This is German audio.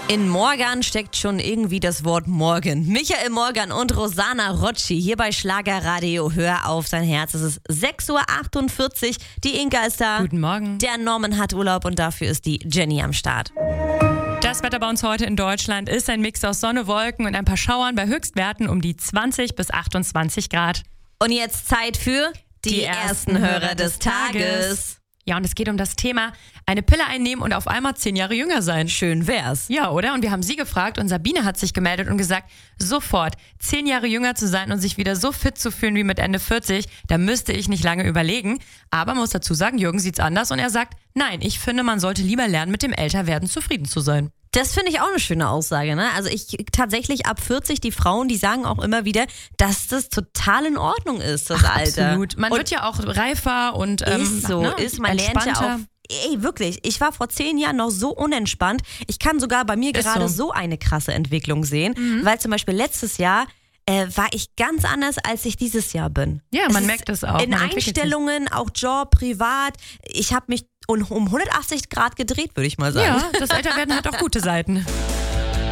In Morgan steckt schon irgendwie das Wort Morgen. Michael Morgan und Rosanna Rocci hier bei Schlagerradio. Hör auf dein Herz. Es ist 6:48 Uhr. Die Inka ist da. Guten Morgen. Der Norman hat Urlaub und dafür ist die Jenny am Start. Das Wetter bei uns heute in Deutschland ist ein Mix aus Sonne, Wolken und ein paar Schauern bei Höchstwerten um die 20 bis 28 Grad. Und jetzt Zeit für die ersten Hörer des Tages. Ja, und es geht um das Thema eine Pille einnehmen und auf einmal 10 Jahre jünger sein. Schön wär's. Ja, oder? Und wir haben sie gefragt und Sabine hat sich gemeldet und gesagt, sofort 10 Jahre jünger zu sein und sich wieder so fit zu fühlen wie mit Ende 40, da müsste ich nicht lange überlegen. Aber man muss dazu sagen, Jürgen sieht's anders und er sagt, nein, ich finde, man sollte lieber lernen, mit dem Älterwerden zufrieden zu sein. Das finde ich auch eine schöne Aussage, ne? Also ich tatsächlich ab 40, die Frauen, die sagen auch immer wieder, dass das total in Ordnung ist, das Alter. Absolut. Man wird ja auch reifer und ist so, man lernt ja auch. Ey, wirklich, ich war vor 10 Jahren noch so unentspannt. Ich kann sogar bei mir gerade so eine krasse Entwicklung sehen, weil zum Beispiel letztes Jahr war ich ganz anders, als ich dieses Jahr bin. Ja, man merkt das auch. In Einstellungen, auch Job, privat. Ich habe mich um 180 Grad gedreht, würde ich mal sagen. Ja, das Älterwerden hat auch gute Seiten.